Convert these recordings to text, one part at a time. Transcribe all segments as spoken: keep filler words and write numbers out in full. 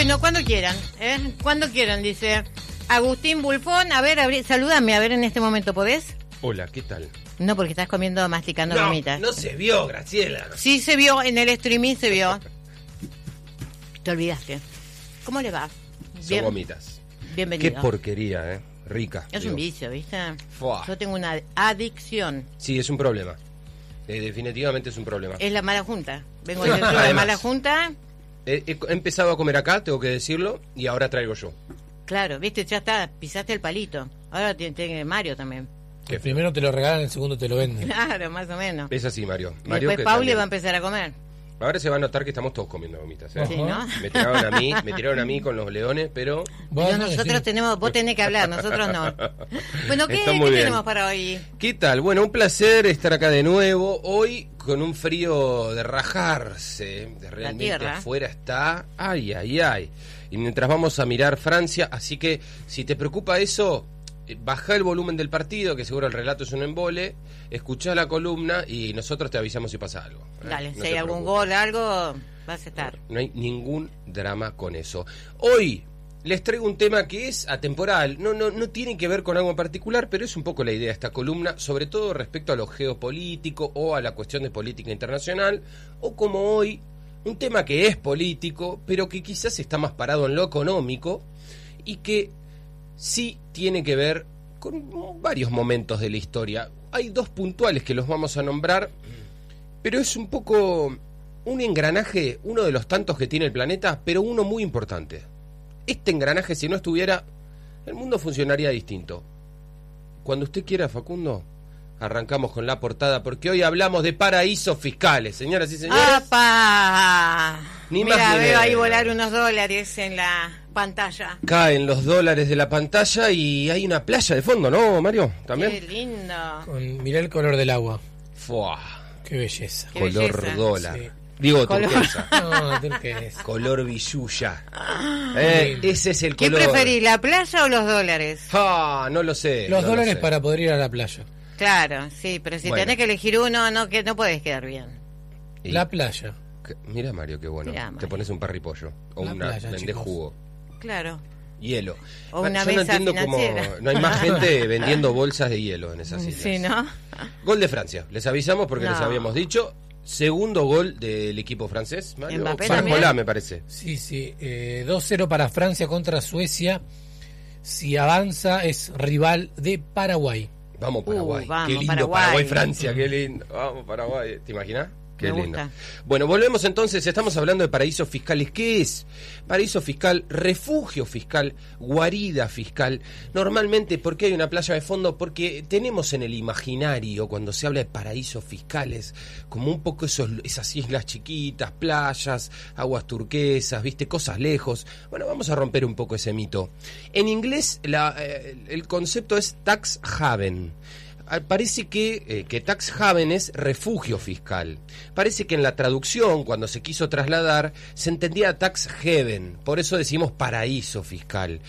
Bueno, cuando quieran, ¿eh? Cuando quieran, dice Agustín Bulfón. A ver, abrí, salúdame, a ver en este momento, ¿podés? Hola, ¿qué tal? No, porque estás comiendo, masticando no, gomitas. No se vio, Graciela. Sí se vio, en el streaming se vio. Te olvidaste. ¿Cómo le va? Son gomitas. Bienvenido. Qué porquería, ¿eh? Rica. Es digo. un vicio, ¿viste? Fuá. Yo tengo una adicción. Sí, es un problema. Eh, definitivamente es un problema. Es la mala junta. Vengo del centro de la mala junta. He, he, he empezado a comer acá, tengo que decirlo, y ahora traigo yo. Claro, viste, ya está, pisaste el palito. Ahora tiene, tiene Mario también. El primero te lo regalan, el segundo te lo venden. Claro, más o menos. Es así, Mario. Y Mario después Pauli va a empezar a comer. Ahora se va a notar que estamos todos comiendo gomitas, ¿eh? Sí, ¿no? Me tiraron a mí, me tiraron a mí con los leones, pero... Pero nosotros sí. tenemos, vos tenés que hablar, nosotros no. Bueno, ¿qué, ¿qué tenemos para hoy? ¿Qué tal? Bueno, un placer estar acá de nuevo. Hoy con un frío de rajarse, de realmente afuera está... Ay, ay, ay. Y mientras vamos a mirar Francia, así que si te preocupa eso... Baja el volumen del partido, que seguro el relato es un embole, escuchá la columna y nosotros te avisamos si pasa algo. ¿eh? Dale, no si hay algún gol, algo, vas a estar. No, no hay ningún drama con eso. Hoy les traigo un tema que es atemporal, no, no, no tiene que ver con algo en particular, pero es un poco la idea de esta columna, sobre todo respecto a lo geopolítico o a la cuestión de política internacional, o como hoy, un tema que es político, pero que quizás está más parado en lo económico y que sí tiene que ver con varios momentos de la historia. Hay dos puntuales que los vamos a nombrar, pero es un poco un engranaje, uno de los tantos que tiene el planeta, pero uno muy importante. Este engranaje, si no estuviera, el mundo funcionaría distinto. Cuando usted quiera, Facundo, arrancamos con la portada, porque hoy hablamos de paraísos fiscales, señoras y señores. ¡Apa! Ni Mira, más ni veo menos. ahí volar unos dólares en la pantalla. Caen los dólares de la pantalla y hay una playa de fondo, ¿no, Mario? ¿También? Qué lindo. Con, mirá el color del agua. Fuah. Qué belleza. Qué Color belleza. dólar. Sí. Digo, Color. turquesa. No, turquesa. Color billulla. Eh, ese es el ¿Qué color. preferís, la playa o los dólares? Ah, no lo sé. Los no dólares lo sé. para poder ir a la playa. Claro, sí, pero si Bueno. tenés que elegir uno, no que no podés quedar bien. Y- La playa. que- Mira, Mario, qué bueno. Mirá, Te Mario. pones un parripollo o La una playa, vendés chicos. jugo. Claro. Hielo. O Ma- una Yo no mesa entiendo cómo financiera. no hay más gente vendiendo bolsas de hielo en esas islas. Sí, ¿no? Gol de Francia. Les avisamos porque No. les habíamos dicho. Segundo gol del equipo francés. Mario. Mbappé Barcolá, también. me parece. Sí, sí. Eh, dos cero para Francia contra Suecia. Si avanza, es rival de Paraguay. Vamos Paraguay. Uh, vamos, qué lindo Paraguay. Paraguay-Francia, qué lindo. Vamos Paraguay. ¿Te imaginas? Qué Me lindo. gusta. Bueno, volvemos entonces. Estamos hablando de paraísos fiscales. ¿Qué es? Paraíso fiscal, refugio fiscal, guarida fiscal. Normalmente, ¿por qué hay una playa de fondo? Porque tenemos en el imaginario, cuando se habla de paraísos fiscales, como un poco esos, esas islas chiquitas, playas, aguas turquesas, ¿viste? Cosas lejos. Bueno, vamos a romper un poco ese mito. En inglés, la, eh, el concepto es tax haven. Parece que, eh, que tax haven es refugio fiscal. Parece que en la traducción, cuando se quiso trasladar, se entendía tax haven. Por eso decimos paraíso fiscal.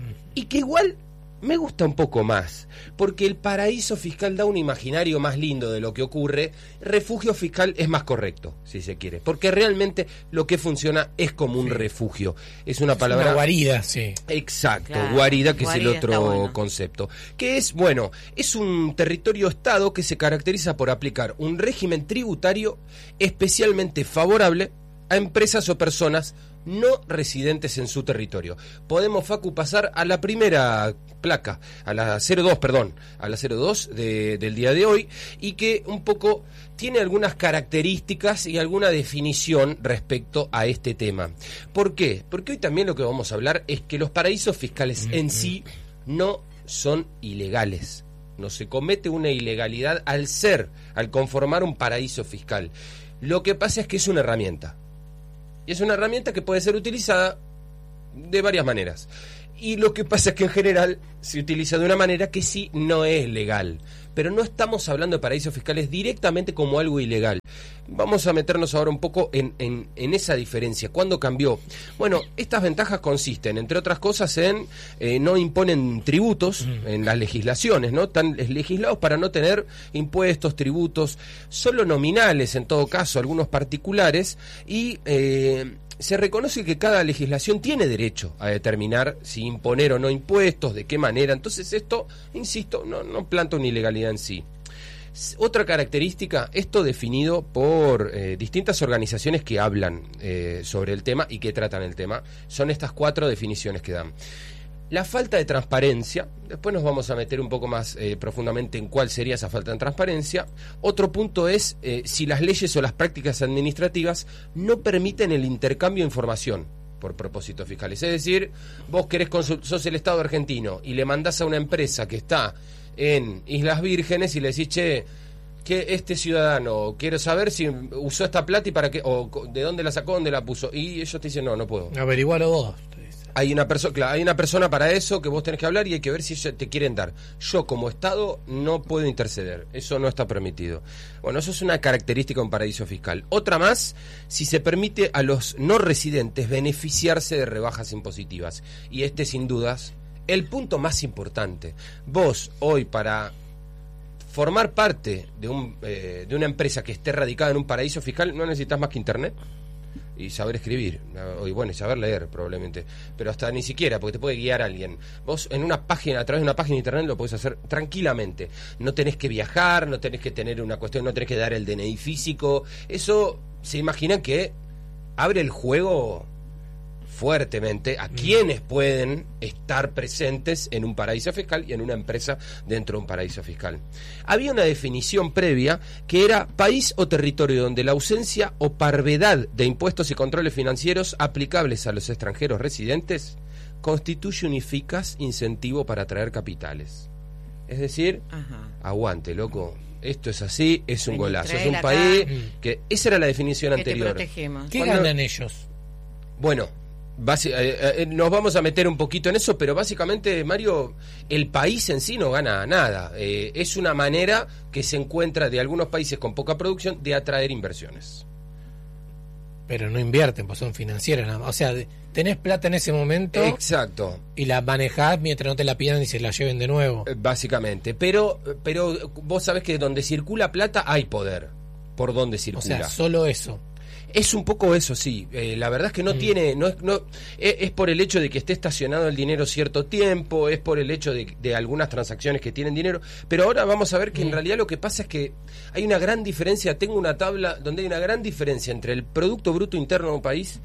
Y que igual me gusta un poco más, porque el paraíso fiscal da un imaginario más lindo de lo que ocurre. Refugio fiscal es más correcto, si se quiere, porque realmente lo que funciona es como un Sí. refugio. Es una Es palabra... una guarida, sí. Exacto, Claro, guarida, que guarida es el está otro bueno. concepto. Que es, bueno, es un territorio-estado que se caracteriza por aplicar un régimen tributario especialmente favorable a empresas o personas no residentes en su territorio. Podemos, Facu, pasar a la primera placa, a la cero dos, perdón, a la cero dos de, del día de hoy, y que un poco tiene algunas características y alguna definición respecto a este tema. ¿Por qué? Porque hoy también lo que vamos a hablar es que los paraísos fiscales en sí no son ilegales. No se comete una ilegalidad al ser, al conformar un paraíso fiscal. Lo que pasa es que es una herramienta. Y es una herramienta que puede ser utilizada de varias maneras. Y lo que pasa es que en general se utiliza de una manera que sí no es legal. Pero no estamos hablando de paraísos fiscales directamente como algo ilegal. Vamos a meternos ahora un poco en, en, en esa diferencia. ¿Cuándo cambió? Bueno, estas ventajas consisten, entre otras cosas, en eh, no imponen tributos en las legislaciones, ¿no? Están legislados para no tener impuestos, tributos, solo nominales en todo caso, algunos particulares, y... Eh, se reconoce que cada legislación tiene derecho a determinar si imponer o no impuestos, de qué manera. Entonces esto, insisto, no, no planta una ilegalidad en sí. Otra característica, esto definido por eh, distintas organizaciones que hablan eh, sobre el tema y que tratan el tema, son estas cuatro definiciones que dan. La falta de transparencia, después nos vamos a meter un poco más eh, profundamente en cuál sería esa falta de transparencia. Otro punto es eh, si las leyes o las prácticas administrativas no permiten el intercambio de información por propósitos fiscales. Es decir, vos querés consul- sos el Estado argentino y le mandás a una empresa que está en Islas Vírgenes y le decís, che, que este ciudadano, quiero saber si usó esta plata y para qué, o de dónde la sacó, dónde la puso. Y ellos te dicen, no, no puedo. Averigualo vos. Hay una persona, claro, hay una persona para eso que vos tenés que hablar y hay que ver si ellos te quieren dar. Yo como Estado no puedo interceder, eso no está permitido. Bueno, eso es una característica de un paraíso fiscal. Otra más, si se permite a los no residentes beneficiarse de rebajas impositivas. Y este sin dudas, el punto más importante. Vos hoy para formar parte de, un, eh, de una empresa que esté radicada en un paraíso fiscal no necesitas más que internet y saber escribir, y bueno, y saber leer probablemente, pero hasta ni siquiera, porque te puede guiar alguien. Vos en una página, a través de una página de internet lo podés hacer tranquilamente, no tenés que viajar, no tenés que tener una cuestión, no tenés que dar el D N I físico. Eso, se imaginan que abre el juego fuertemente a quienes pueden estar presentes en un paraíso fiscal y en una empresa dentro de un paraíso fiscal. Había una definición previa que era país o territorio donde la ausencia o parvedad de impuestos y controles financieros aplicables a los extranjeros residentes constituye un eficaz incentivo para atraer capitales. Es decir, Ajá. aguante, loco. Esto es así, es un Vení, golazo. Es un acá. país que... Esa era la definición que anterior. Te protegemos. ¿Qué Cuando, ganan ellos? Bueno... Basi- eh, eh, nos vamos a meter un poquito en eso, pero básicamente, Mario, el país en sí no gana nada. Eh, es una manera que se encuentra de algunos países con poca producción de atraer inversiones. Pero no invierten, pues son financieras nada más. O sea, de, tenés plata en ese momento. Exacto. Y la manejás mientras no te la pidan y se la lleven de nuevo. Eh, básicamente. Pero, pero vos sabés que donde circula plata hay poder. Por donde circula. O sea, solo eso. Es un poco eso, sí. Eh, la verdad es que no mm. tiene, no es, no es, es por el hecho de que esté estacionado el dinero cierto tiempo, es por el hecho de, de algunas transacciones que tienen dinero. Pero ahora vamos a ver que mm. en realidad lo que pasa es que hay una gran diferencia. Tengo una tabla donde hay una gran diferencia entre el Producto Bruto Interno de un país,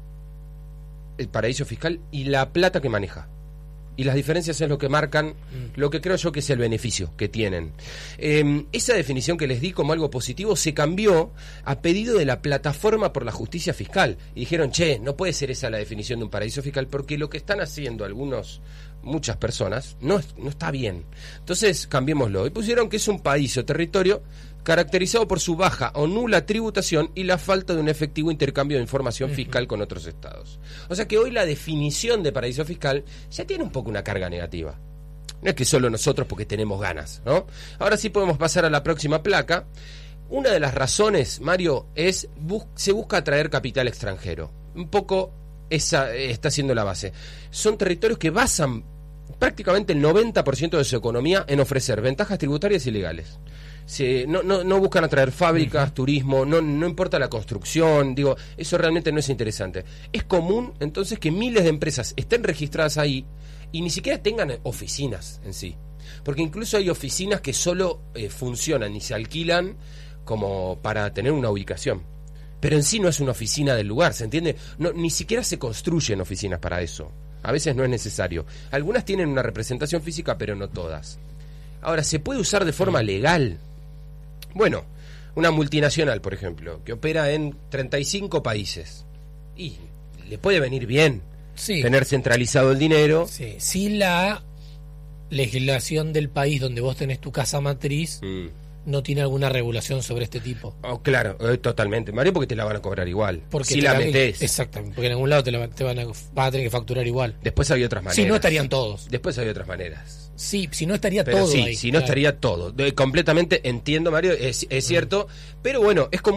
el paraíso fiscal, y la plata que maneja. Y las diferencias es lo que marcan mm. lo que creo yo que es el beneficio que tienen. Eh, esa definición que les di como algo positivo se cambió a pedido de la Plataforma por la Justicia Fiscal. Y dijeron, che, no puede ser esa la definición de un paraíso fiscal, porque lo que están haciendo algunos, muchas personas, no, no está bien. Entonces, cambiémoslo. Y pusieron que es un país o territorio caracterizado por su baja o nula tributación y la falta de un efectivo intercambio de información fiscal con otros estados. O sea que hoy la definición de paraíso fiscal ya tiene un poco una carga negativa. No es que solo nosotros porque tenemos ganas, ¿no? Ahora sí podemos pasar a la próxima placa. Una de las razones, Mario, es bus- se busca atraer capital extranjero. Un poco esa está siendo la base. Son territorios que basan prácticamente el noventa por ciento de su economía en ofrecer ventajas tributarias y legales. Se, no, no, no buscan atraer fábricas, uh-huh. turismo, no, no importa la construcción, digo, eso realmente no es interesante. Es común entonces que miles de empresas estén registradas ahí y ni siquiera tengan oficinas en sí, porque incluso hay oficinas que solo eh, funcionan y se alquilan como para tener una ubicación, pero en sí no es una oficina del lugar, ¿se entiende? No, ni siquiera se construyen oficinas para eso, a veces no es necesario. Algunas tienen una representación física, pero no todas. Ahora, ¿se puede usar de forma legal? Bueno, una multinacional, por ejemplo, que opera en treinta y cinco países, y le puede venir bien sí. tener centralizado el dinero. Sí. Si la legislación del país donde vos tenés tu casa matriz mm. no tiene alguna regulación sobre este tipo. Oh, claro, eh, totalmente, Mario, porque te la van a cobrar igual. Porque si la, la metés. Exactamente, porque en algún lado te, la, te van a, vas a tener que facturar igual. Después había otras maneras. Si no estarían todos. Después había otras maneras. Sí, si no estaría pero todo sí, ahí. si no claro. estaría todo. De, completamente entiendo, Mario, es, es cierto, mm. pero bueno, es como